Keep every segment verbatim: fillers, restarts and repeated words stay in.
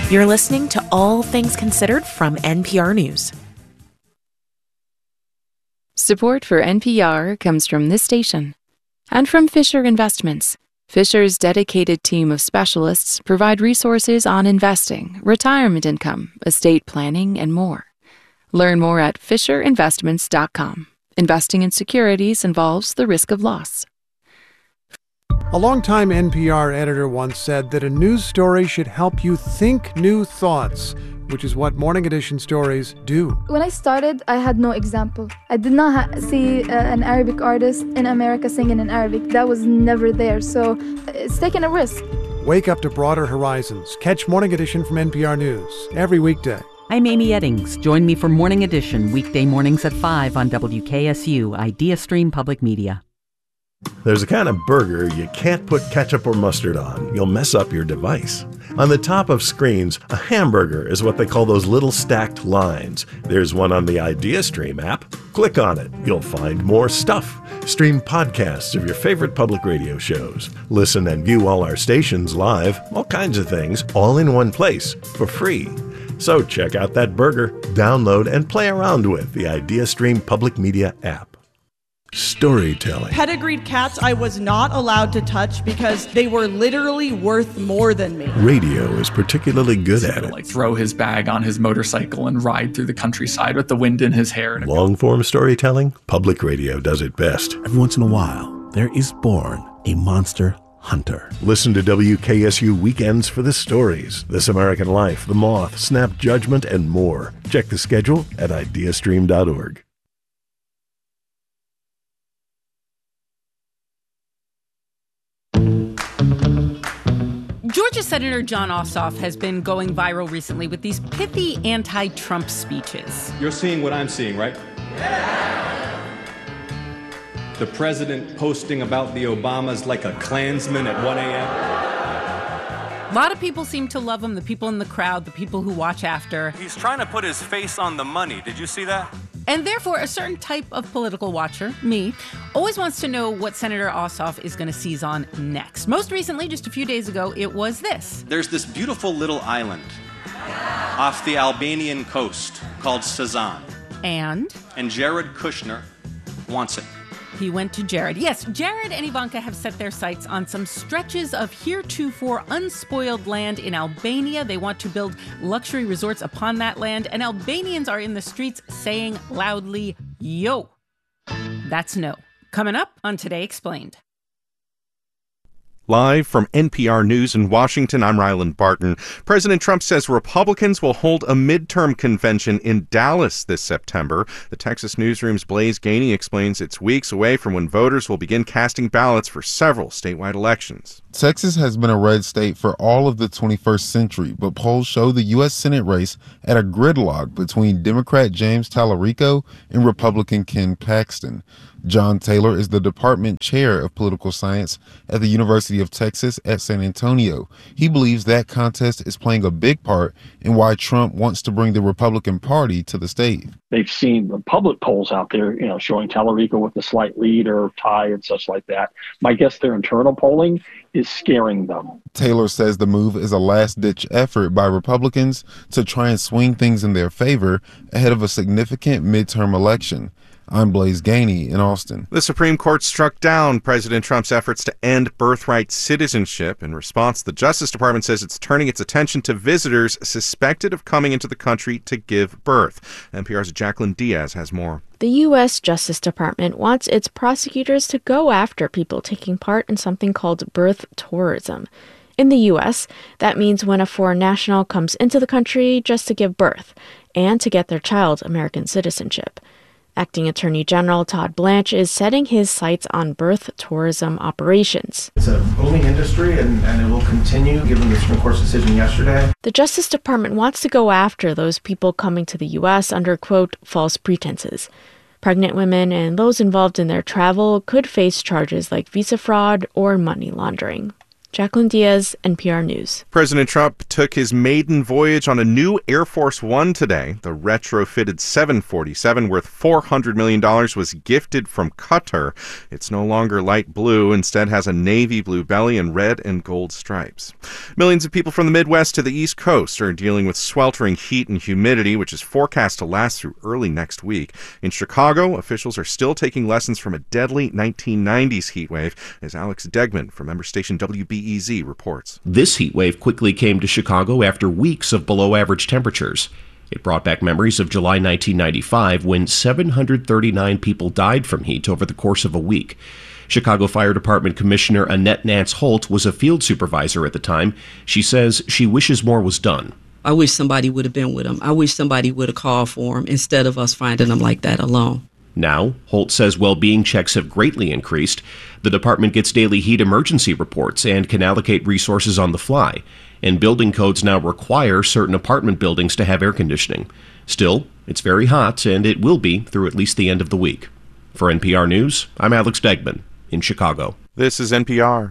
You're listening to All Things Considered from N P R News. Support for N P R comes from this station and from Fisher Investments. Fisher's dedicated team of specialists provide resources on investing, retirement income, estate planning, and more. Learn more at fisher investments dot com. Investing in securities involves the risk of loss. A longtime N P R editor once said that a news story should help you think new thoughts, which is what Morning Edition stories do. When I started, I had no example. I did not ha- see uh, an Arabic artist in America singing in Arabic. That was never there, so it's taking a risk. Wake up to broader horizons. Catch Morning Edition from N P R News every weekday. I'm Amy Eddings. Join me for Morning Edition, weekday mornings at five on W K S U, IdeaStream Public Media. There's a kind of burger you can't put ketchup or mustard on. You'll mess up your device. On the top of screens, a hamburger is what they call those little stacked lines. There's one on the IdeaStream app. Click on it. You'll find more stuff. Stream podcasts of your favorite public radio shows. Listen and view all our stations live. All kinds of things, all in one place, for free. So check out that burger, download, and play around with the IdeaStream Public Media app. Storytelling. Pedigreed cats I was not allowed to touch because they were literally worth more than me. Radio is particularly good at it. Like throw his bag on his motorcycle and ride through the countryside with the wind in his hair. Long-form storytelling, public radio does it best. Every once in a while, there is born a monster hunter. Listen to W K S U Weekends for the stories, This American Life, The Moth, Snap Judgment, and more. Check the schedule at ideastream dot org. Georgia Senator Jon Ossoff has been going viral recently with these pithy anti-Trump speeches. You're seeing what I'm seeing, right? Yeah. The president posting about the Obamas like a Klansman at one a.m. A lot of people seem to love him, the people in the crowd, the people who watch after. He's trying to put his face on the money. Did you see that? And therefore, a certain type of political watcher, me, always wants to know what Senator Ossoff is going to seize on next. Most recently, just a few days ago, it was this. There's this beautiful little island off the Albanian coast called Sazan. And? And Jared Kushner wants it. He went to Jared. Yes, Jared and Ivanka have set their sights on some stretches of heretofore unspoiled land in Albania. They want to build luxury resorts upon that land, and Albanians are in the streets saying loudly, yo. That's no. Coming up on Today Explained. Live from N P R News in Washington, I'm Ryland Barton. President Trump says Republicans will hold a midterm convention in Dallas this September. The Texas Newsroom's Blaise Gainey explains it's weeks away from when voters will begin casting ballots for several statewide elections. Texas has been a red state for all of the twenty-first century, but polls show the U S Senate race at a gridlock between Democrat James Tallarico and Republican Ken Paxton. John Taylor is the department chair of political science at the University of Texas at San Antonio. He believes that contest is playing a big part in why Trump wants to bring the Republican Party to the state. They've seen the public polls out there, you know, showing Tallarico with a slight lead or tie and such like that. My guess their internal polling is scaring them. Taylor says the move is a last-ditch effort by Republicans to try and swing things in their favor ahead of a significant midterm election. I'm Blaise Gainey in Austin. The Supreme Court struck down President Trump's efforts to end birthright citizenship. In response, the Justice Department says it's turning its attention to visitors suspected of coming into the country to give birth. N P R's Jacqueline Diaz has more. The U S Justice Department wants its prosecutors to go after people taking part in something called birth tourism. In the U S, that means when a foreign national comes into the country just to give birth and to get their child American citizenship. Acting Attorney General Todd Blanche is setting his sights on birth tourism operations. It's a booming industry, and, and it will continue given the Supreme Court's decision yesterday. The Justice Department wants to go after those people coming to the U S under, quote, false pretenses. Pregnant women and those involved in their travel could face charges like visa fraud or money laundering. Jacqueline Diaz, N P R News. President Trump took his maiden voyage on a new Air Force One today. The retrofitted seven forty-seven worth four hundred million dollars was gifted from Qatar. It's no longer light blue, instead has a navy blue belly and red and gold stripes. Millions of people from the Midwest to the East Coast are dealing with sweltering heat and humidity, which is forecast to last through early next week. In Chicago, officials are still taking lessons from a deadly nineteen nineties heat wave, as Alex Degman from member station W B E Z reports. This heat wave quickly came to Chicago after weeks of below-average temperatures. It brought back memories of July nineteen ninety-five, when seven hundred thirty-nine people died from heat over the course of a week. Chicago Fire Department Commissioner Annette Nance Holt was a field supervisor at the time. She says she wishes more was done. I wish somebody would have been with them. I wish somebody would have called for them instead of us finding them like that alone. Now, Holt says well-being checks have greatly increased. The department gets daily heat emergency reports and can allocate resources on the fly. And building codes now require certain apartment buildings to have air conditioning. Still, it's very hot, and it will be through at least the end of the week. For N P R News, I'm Alex Degman in Chicago. This is N P R.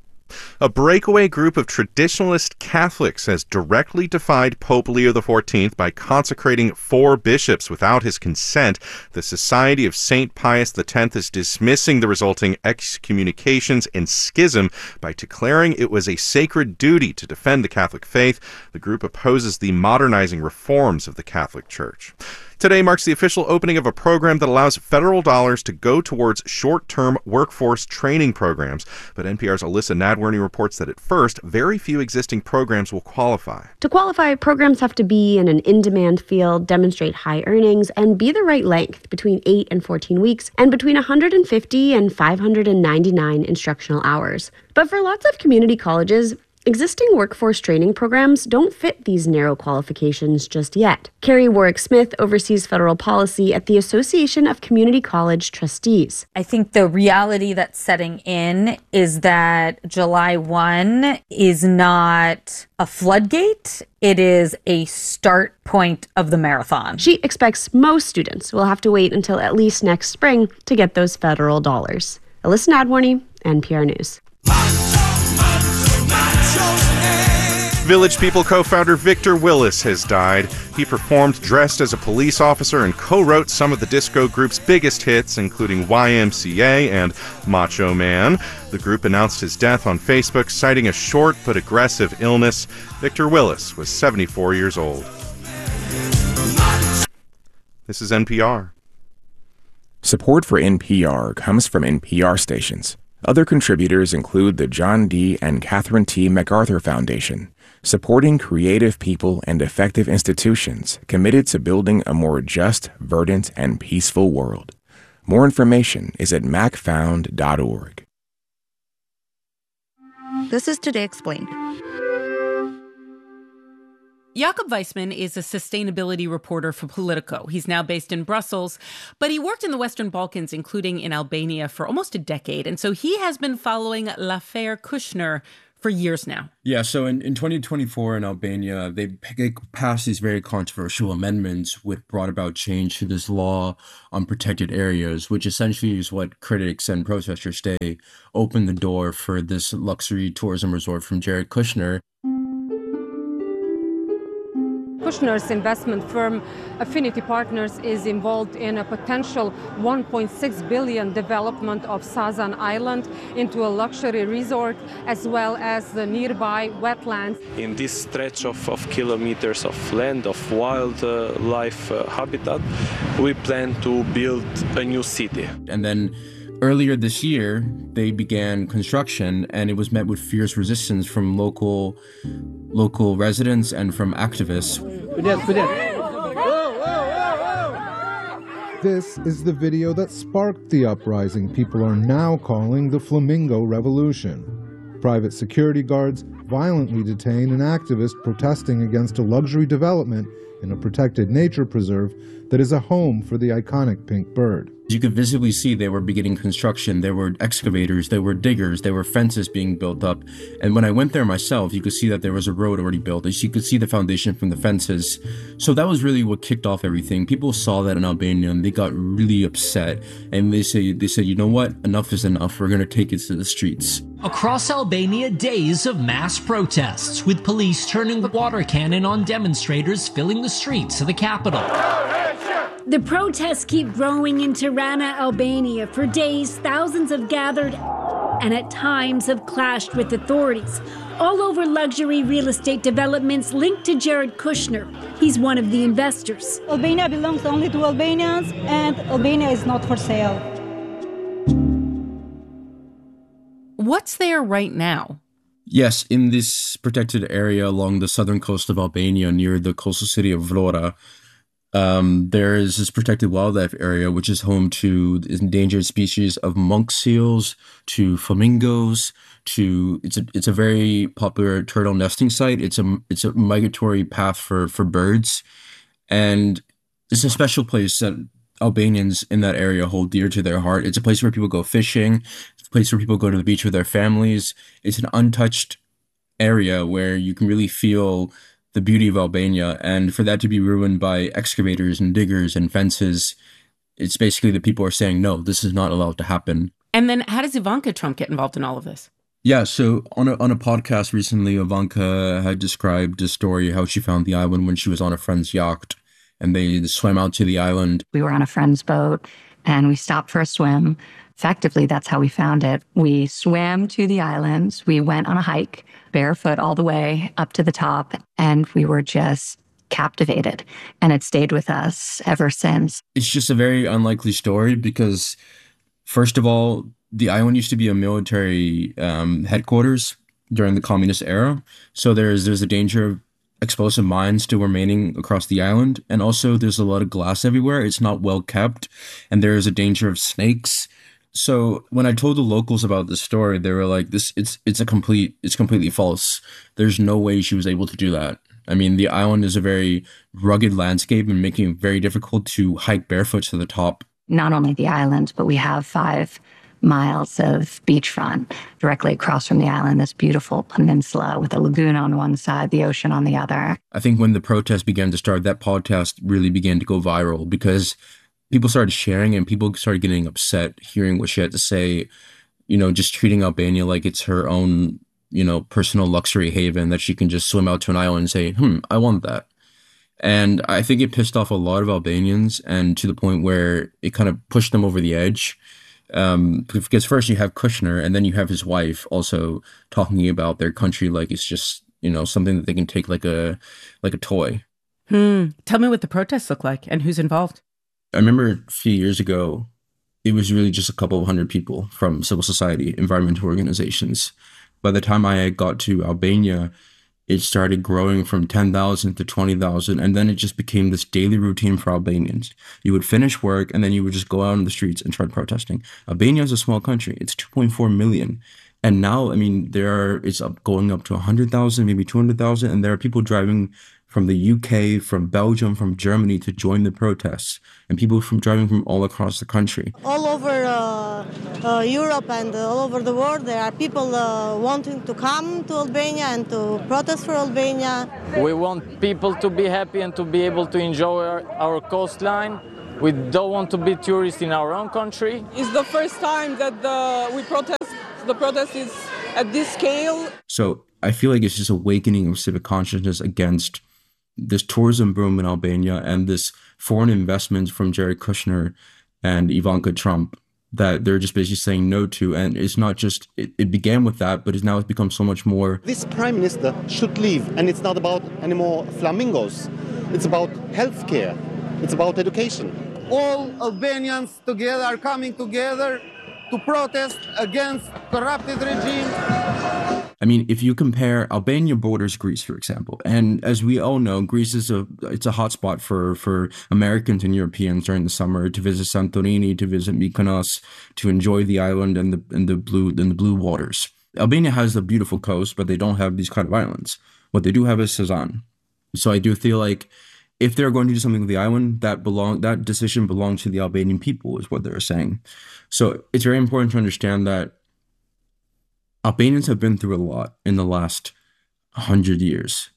A breakaway group of traditionalist Catholics has directly defied Pope Leo the fourteenth by consecrating four bishops without his consent. The Society of Saint Pius the tenth is dismissing the resulting excommunications and schism by declaring it was a sacred duty to defend the Catholic faith. The group opposes the modernizing reforms of the Catholic Church. Today marks the official opening of a program that allows federal dollars to go towards short-term workforce training programs. But N P R's Alyssa Nadworny reports that at first, very few existing programs will qualify. To qualify, programs have to be in an in-demand field, demonstrate high earnings, and be the right length, between eight and fourteen weeks, and between one hundred fifty and five hundred ninety-nine instructional hours. But for lots of community colleges, existing workforce training programs don't fit these narrow qualifications just yet. Carrie Warwick-Smith oversees federal policy at the Association of Community College Trustees. I think the reality that's setting in is that July first is not a floodgate. It is a start point of the marathon. She expects most students will have to wait until at least next spring to get those federal dollars. Alyssa Nadworny, N P R News. Village People co-founder Victor Willis has died. He performed dressed as a police officer and co-wrote some of the disco group's biggest hits, including Y M C A and Macho Man. The group announced his death on Facebook, citing a short but aggressive illness. Victor Willis was seventy-four years old. This is N P R. Support for N P R comes from N P R stations. Other contributors include the John D. and Catherine T. MacArthur Foundation, supporting creative people and effective institutions committed to building a more just, verdant, and peaceful world. More information is at mac found dot org. This is Today Explained. Jakob Weissman is a sustainability reporter for Politico. He's now based in Brussels, but he worked in the Western Balkans, including in Albania, for almost a decade. And so he has been following L'Affaire Kushner for years now. Yeah, so in, in twenty twenty-four in Albania, they, they passed these very controversial amendments which brought about change to this law on protected areas, which essentially is what critics and protesters say opened the door for this luxury tourism resort from Jared Kushner. Kushner's investment firm Affinity Partners is involved in a potential one point six billion dollars development of Sazan Island into a luxury resort, as well as the nearby wetlands. In this stretch of, of kilometers of land, of wildlife uh, habitat, we plan to build a new city. And then earlier this year, they began construction, and it was met with fierce resistance from local local residents and from activists. This is the video that sparked the uprising people are now calling the Flamingo Revolution. Private security guards violently detain an activist protesting against a luxury development in a protected nature preserve that is a home for the iconic pink bird. You could visibly see they were beginning construction. There were excavators, there were diggers, there were fences being built up. And when I went there myself, you could see that there was a road already built. As you could see the foundation from the fences. So that was really what kicked off everything. People saw that in Albania and they got really upset. And they say, they said, you know what? Enough is enough. We're going to take it to the streets. Across Albania, days of mass protests, with police turning water cannon on demonstrators filling the streets of the capital. The protests keep growing in Tirana, Albania. For days, thousands have gathered and at times have clashed with authorities. All over luxury real estate developments linked to Jared Kushner. He's one of the investors. Albania belongs only to Albanians, and Albania is not for sale. What's there right now? Yes, in this protected area along the southern coast of Albania near the coastal city of Vlora, Um, there is this protected wildlife area, which is home to endangered species of monk seals, to flamingos, to it's a it's a very popular turtle nesting site. It's a it's a migratory path for for birds, and it's a special place that Albanians in that area hold dear to their heart. It's a place where people go fishing. It's a place where people go to the beach with their families. It's an untouched area where you can really feel the beauty of Albania, and for that to be ruined by excavators and diggers and fences, it's basically the people are saying, no, this is not allowed to happen. And then how does Ivanka Trump get involved in all of this? Yeah, so on a, on a podcast recently, Ivanka had described a story how she found the island when she was on a friend's yacht, and they swam out to the island. We were on a friend's boat, and we stopped for a swim. Effectively, that's how we found it. We swam to the islands. We went on a hike, barefoot all the way up to the top, and we were just captivated. And it stayed with us ever since. It's just a very unlikely story because, first of all, the island used to be a military um, headquarters during the communist era. So there's there's a danger of explosive mines still remaining across the island. And also there's a lot of glass everywhere. It's not well kept. And there is a danger of snakes. So when I told the locals about this story, they were like, "This, it's it's a complete, it's completely false. There's no way she was able to do that." I mean, the island is a very rugged landscape and making it very difficult to hike barefoot to the top. Not only the island, but we have five miles of beachfront directly across from the island, this beautiful peninsula with a lagoon on one side, the ocean on the other. I think when the protests began to start, that podcast really began to go viral because people started sharing and people started getting upset hearing what she had to say, you know, just treating Albania like it's her own, you know, personal luxury haven that she can just swim out to an island and say, hmm, I want that. And I think it pissed off a lot of Albanians, and to the point where it kind of pushed them over the edge. Um, because first you have Kushner and then you have his wife also talking about their country like it's just, you know, something that they can take like a like a toy. Hmm. Tell me what the protests look like and who's involved. I remember a few years ago, it was really just a couple of hundred people from civil society, environmental organizations. By the time I got to Albania, it started growing from ten thousand to twenty thousand, and then it just became this daily routine for Albanians. You would finish work, and then you would just go out on the streets and start protesting. Albania is a small country. It's two point four million. And now, I mean, there are, it's up going up to one hundred thousand, maybe two hundred thousand, and there are people driving from the U K, from Belgium, from Germany to join the protests, and people from driving from all across the country. All over uh, uh, Europe and uh, all over the world, there are people uh, wanting to come to Albania and to protest for Albania. We want people to be happy and to be able to enjoy our, our coastline. We don't want to be tourists in our own country. It's the first time that the, we protest. The protest is at this scale. So I feel like it's just awakening of civic consciousness against this tourism boom in Albania and this foreign investment from Jared Kushner and Ivanka Trump that they're just basically saying no to. And it's not just, it, it began with that, but it's now it's become so much more. This prime minister should leave, and it's not about anymore flamingos. It's about healthcare. It's about education. All Albanians together are coming together to protest against corrupted regime. I mean, if you compare, Albania borders Greece, for example, and as we all know, Greece is a it's a hotspot for for Americans and Europeans during the summer to visit Santorini, to visit Mykonos, to enjoy the island and the and the blue and the blue waters. Albania has a beautiful coast, but they don't have these kind of islands. What they do have is Sazan. So I do feel like if they're going to do something with the island, that belong that decision belongs to the Albanian people, is what they're saying. So it's very important to understand that Albanians have been through a lot in the last hundred years.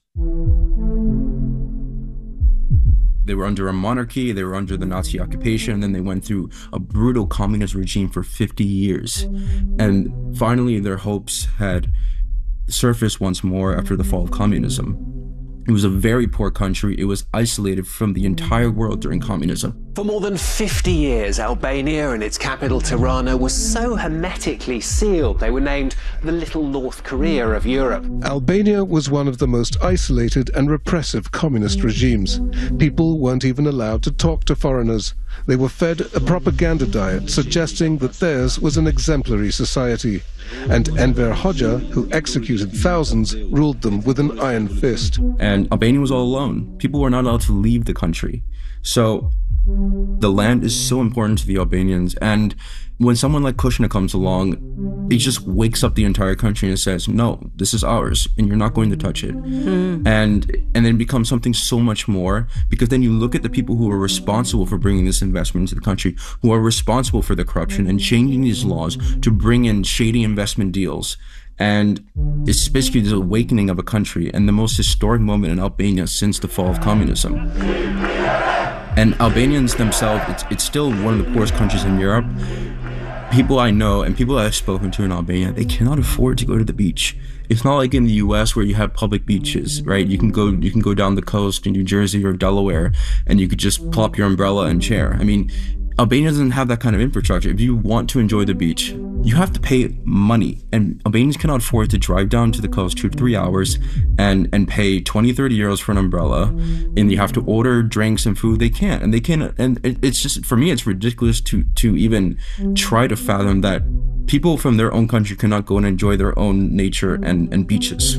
They were under a monarchy, they were under the Nazi occupation, and then they went through a brutal communist regime for fifty years. And finally, their hopes had surfaced once more after the fall of communism. It was a very poor country. It was isolated from the entire world during communism. For more than fifty years, Albania and its capital Tirana was so hermetically sealed they were named the Little North Korea of Europe. Albania was one of the most isolated and repressive communist regimes. People weren't even allowed to talk to foreigners. They were fed a propaganda diet suggesting that theirs was an exemplary society. And Enver Hoxha, who executed thousands, ruled them with an iron fist. And Albania was all alone. People were not allowed to leave the country. So the land is so important to the Albanians. And when someone like Kushner comes along, he just wakes up the entire country and says, no, this is ours, and you're not going to touch it. Mm. And and then becomes something so much more, because then you look at the people who are responsible for bringing this investment into the country, who are responsible for the corruption and changing these laws to bring in shady investment deals. And it's basically the awakening of a country and the most historic moment in Albania since the fall of communism. And Albanians themselves, it's, it's still one of the poorest countries in Europe. People I know and people I've spoken to in Albania, they cannot afford to go to the beach. It's not like in the U S where you have public beaches, right? You can go you can go down the coast in New Jersey or Delaware and you could just pull up your umbrella and chair. I mean, Albania doesn't have that kind of infrastructure. If you want to enjoy the beach, you have to pay money. And Albanians cannot afford to drive down to the coast two to three hours and, and pay twenty, thirty euros for an umbrella. And you have to order drinks and food. They can't. And they can't. And it, it's just, for me, it's ridiculous to, to even try to fathom that people from their own country cannot go and enjoy their own nature and, and beaches.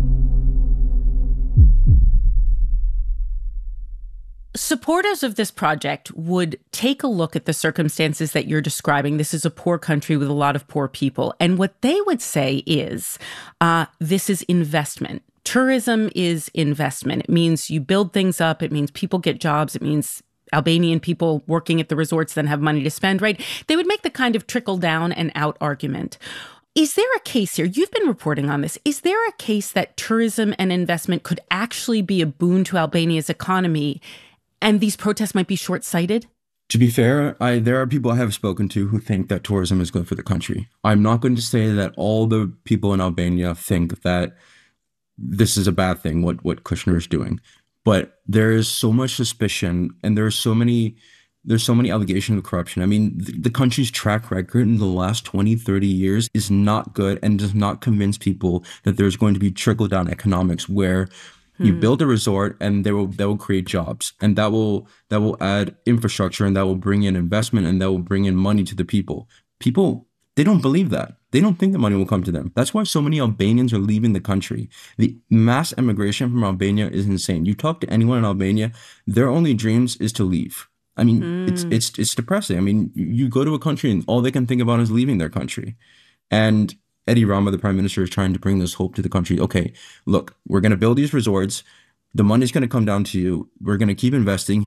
Supporters of this project would take a look at the circumstances that you're describing. This is a poor country with a lot of poor people. And what they would say is, uh, this is investment. Tourism is investment. It means you build things up. It means people get jobs. It means Albanian people working at the resorts then have money to spend, right? They would make the kind of trickle down and out argument. Is there a case here? You've been reporting on this. Is there a case that tourism and investment could actually be a boon to Albania's economy, and these protests might be short-sighted? To be fair, I, there are people I have spoken to who think that tourism is good for the country. I'm not going to say that all the people in Albania think that this is a bad thing, what, what Kushner is doing. But there is so much suspicion, and there are so many, there's so many allegations of corruption. I mean, the, the country's track record in the last twenty, thirty years is not good and does not convince people that there's going to be trickle-down economics where you build a resort and they will that will create jobs, and that will that will add infrastructure, and that will bring in investment, and that will bring in money to the people. People, they don't believe that. They don't think the money will come to them. That's why so many Albanians are leaving the country. The mass immigration from Albania is insane. You talk to anyone in Albania, their only dreams is to leave. I mean, mm. it's it's it's depressing. I mean, you go to a country and all they can think about is leaving their country. And Edi Rama, the prime minister, is trying to bring this hope to the country. Okay, look, we're going to build these resorts. The money's going to come down to you. We're going to keep investing.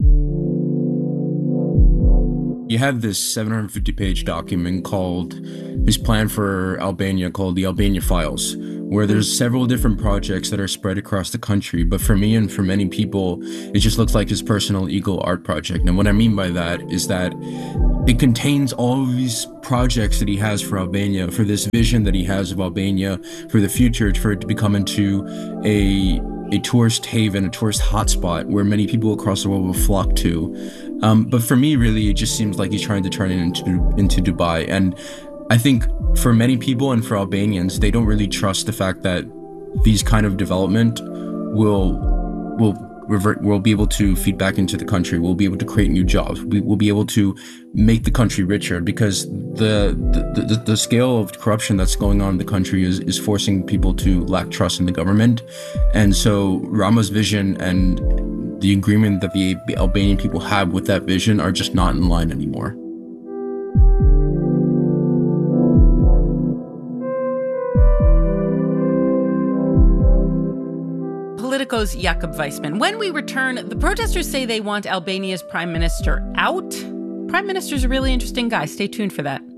You have this seven hundred fifty page document called his plan for Albania, called the Albania Files, where there's several different projects that are spread across the country. But for me and for many people, it just looks like his personal ego art project. And what I mean by that is that it contains all of these projects that he has for Albania, for this vision that he has of Albania, for the future, for it to become into a a tourist haven, a tourist hotspot where many people across the world will flock to. Um, but for me, really, it just seems like he's trying to turn it into into Dubai. And I think for many people and for Albanians, they don't really trust the fact that these kind of development will will revert, we'll be able to feed back into the country. We'll be able to create new jobs. We will be able to make the country richer, because the the, the the scale of corruption that's going on in the country is, is forcing people to lack trust in the government. And so Rama's vision and the agreement that the Albanian people have with that vision are just not in line anymore. Politico's Jakob Weissman. When we return, the protesters say they want Albania's prime minister out. Prime minister's a really interesting guy. Stay tuned for that.